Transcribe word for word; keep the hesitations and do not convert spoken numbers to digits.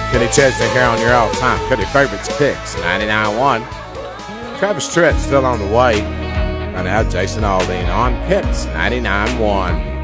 Kenny Chesney here on your all-time Cuddy Favorites Picks, ninety-nine one. Travis Tritt still on the way. Right now, Jason Aldean on Picks, ninety-nine one.